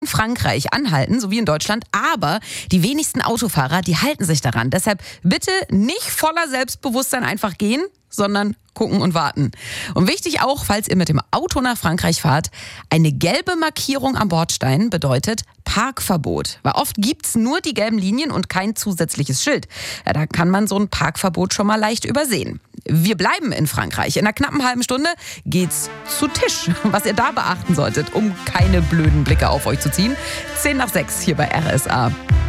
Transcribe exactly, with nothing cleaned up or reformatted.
in Frankreich anhalten, so wie in Deutschland, aber die wenigsten Autofahrer, die halten sich daran. Deshalb bitte nicht voller Selbstbewusstsein einfach gehen, sondern gucken und warten. Und wichtig auch, falls ihr mit dem Auto nach Frankreich fahrt, eine gelbe Markierung am Bordstein bedeutet Parkverbot. Weil oft gibt's nur die gelben Linien und kein zusätzliches Schild. Ja, da kann man so ein Parkverbot schon mal leicht übersehen. Wir bleiben in Frankreich. In einer knappen halben Stunde geht's zu Tisch. Was ihr da beachten solltet, um keine blöden Blicke auf euch zu ziehen. zehn nach sechs hier bei R S A.